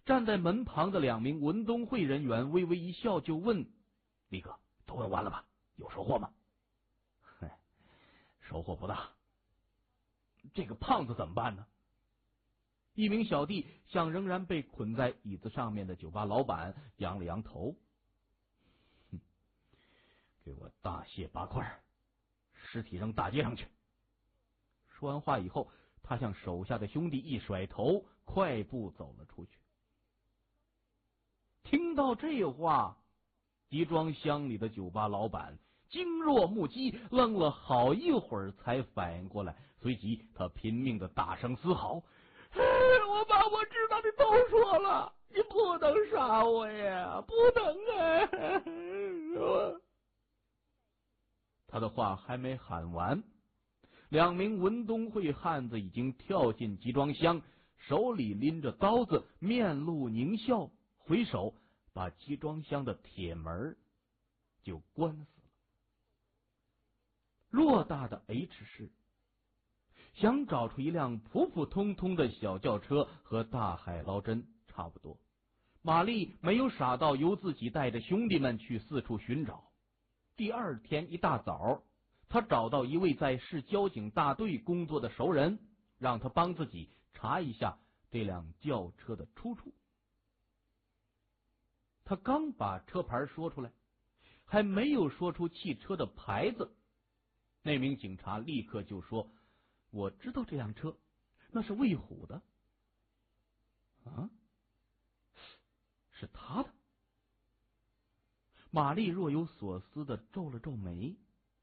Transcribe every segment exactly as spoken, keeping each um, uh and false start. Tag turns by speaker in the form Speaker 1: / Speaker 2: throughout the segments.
Speaker 1: 站在门旁的两名文东会人员微微一笑，就问：“李哥，都问完了吧？有收获吗？”“嗨，收获不大。”“这个胖子怎么办呢？”一名小弟向仍然被捆在椅子上面的酒吧老板扬了扬头：“哼，给我大卸八块，尸体扔大街上去。”说完话以后，他向手下的兄弟一甩头，快步走了出去。听到这话，集装箱里的酒吧老板惊若木鸡，愣了好一会儿才反应过来，随即他拼命的大声嘶嚎：“我把我知道的都说了，你不能杀我呀，不能啊！”他的话还没喊完，两名文东会汉子已经跳进集装箱，手里拎着刀子，面露狞笑，回手把集装箱的铁门就关死了。偌大的 H 市，想找出一辆普普通通的小轿车和大海捞针差不多。玛丽没有傻到由自己带着兄弟们去四处寻找。第二天一大早，他找到一位在市交警大队工作的熟人，让他帮自己查一下这辆轿车的出处。他刚把车牌说出来，还没有说出汽车的牌子，那名警察立刻就说：“我知道这辆车，那是魏虎的。”“啊，是他的？”玛丽若有所思的皱了皱眉。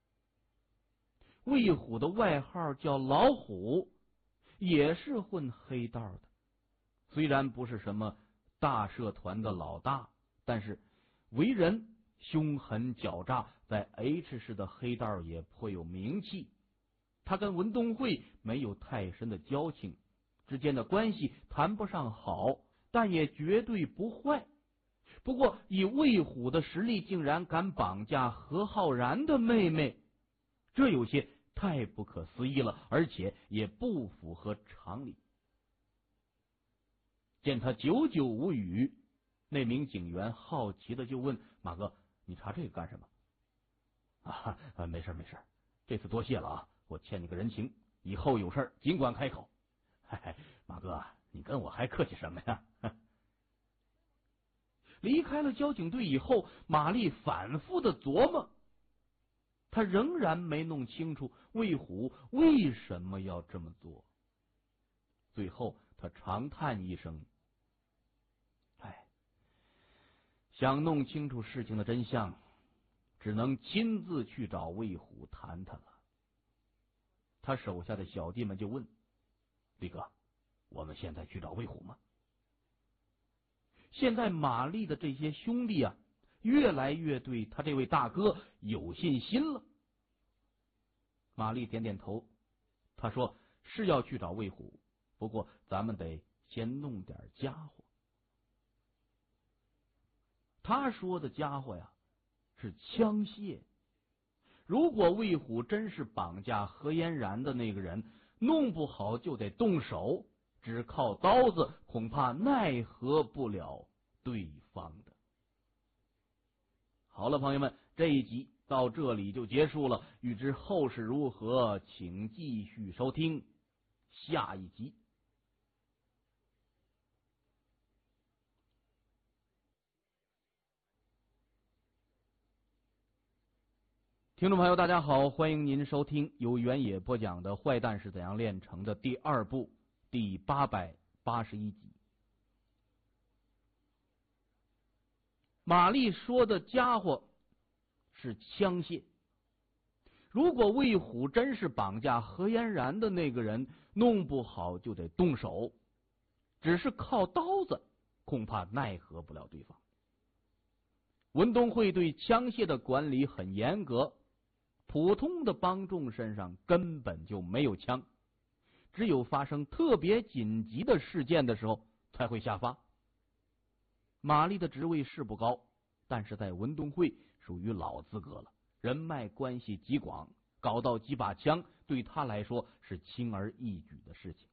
Speaker 1: 魏虎的外号叫老虎，也是混黑道的，虽然不是什么大社团的老大，但是为人凶狠狡诈，在 H 市的黑道也颇有名气。他跟文东会没有太深的交情，之间的关系谈不上好，但也绝对不坏。不过以魏虎的实力，竟然敢绑架何浩然的妹妹，这有些太不可思议了，而且也不符合常理。见他久久无语，那名警员好奇的就问：“马哥，你查这个干什么？”“啊，没事没事，这次多谢了啊，我欠你个人情，以后有事尽管开口。”“嗨嗨，马哥，你跟我还客气什么呀？”离开了交警队以后，玛丽反复的琢磨，他仍然没弄清楚魏虎为什么要这么做。最后他长叹一声：“哎，想弄清楚事情的真相，只能亲自去找魏虎谈谈了。”他手下的小弟们就问：“李哥，我们现在去找魏虎吗？”现在玛丽的这些兄弟啊，越来越对他这位大哥有信心了。玛丽点点头，他说：“是要去找魏虎，不过咱们得先弄点家伙。”他说的家伙呀，是枪械。如果魏虎真是绑架何嫣然的那个人，弄不好就得动手，只靠刀子恐怕奈何不了对方的。好了，朋友们，这一集到这里就结束了，欲知后事如何，请继续收听下一集。听众朋友大家好，欢迎您收听由原野播讲的《坏蛋是怎样炼成的》第二部第八百八十一集。玛丽说的家伙是枪械。如果魏虎真是绑架何嫣然的那个人，弄不好就得动手，只是靠刀子恐怕奈何不了对方。文东会对枪械的管理很严格，普通的帮众身上根本就没有枪，只有发生特别紧急的事件的时候才会下发。玛丽的职位是不高，但是在文东会属于老资格了，人脉关系极广，搞到几把枪对他来说是轻而易举的事情。